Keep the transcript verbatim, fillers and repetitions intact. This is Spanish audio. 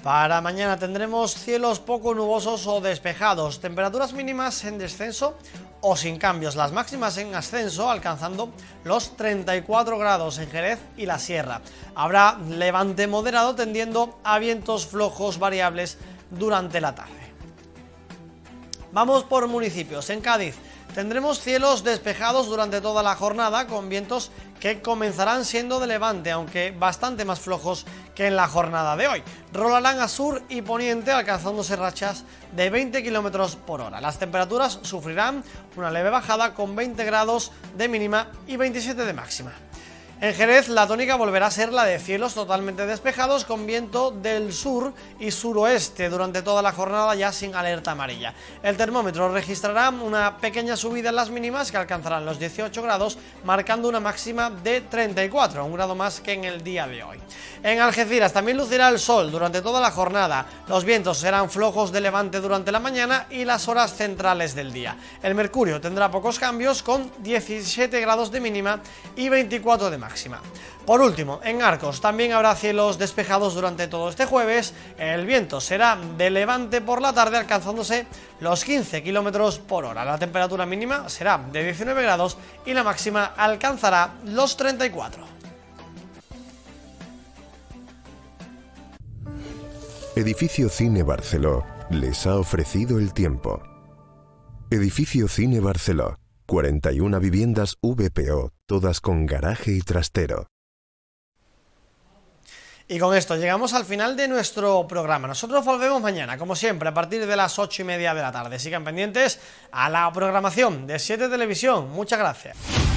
Para mañana tendremos cielos poco nubosos o despejados, temperaturas mínimas en descenso o sin cambios, las máximas en ascenso, alcanzando los treinta y cuatro grados en Jerez y la Sierra. Habrá levante moderado tendiendo a vientos flojos variables durante la tarde. Vamos por municipios. En Cádiz tendremos cielos despejados durante toda la jornada, con vientos que comenzarán siendo de levante, aunque bastante más flojos que en la jornada de hoy. Rolarán a sur y poniente, alcanzándose rachas de veinte kilómetros por hora. Las temperaturas sufrirán una leve bajada, con veinte grados de mínima y veintisiete de máxima. En Jerez la tónica volverá a ser la de cielos totalmente despejados, con viento del sur y suroeste durante toda la jornada, ya sin alerta amarilla. El termómetro registrará una pequeña subida en las mínimas, que alcanzarán los dieciocho grados, marcando una máxima de treinta y cuatro, un grado más que en el día de hoy. En Algeciras también lucirá el sol durante toda la jornada. Los vientos serán flojos de levante durante la mañana y las horas centrales del día. El mercurio tendrá pocos cambios, con diecisiete grados de mínima y veinticuatro de máxima. máxima. Por último, en Arcos también habrá cielos despejados durante todo este jueves. El viento será de levante por la tarde, alcanzándose los quince kilómetros por hora. La temperatura mínima será de diecinueve grados y la máxima alcanzará los treinta y cuatro. Edificio Cine Barceló les ha ofrecido el tiempo. Edificio Cine Barceló, cuarenta y una viviendas V P O, todas con garaje y trastero. Y con esto llegamos al final de nuestro programa. Nosotros volvemos mañana, como siempre, a partir de las ocho y media de la tarde. Sigan pendientes a la programación de siete Televisión. Muchas gracias.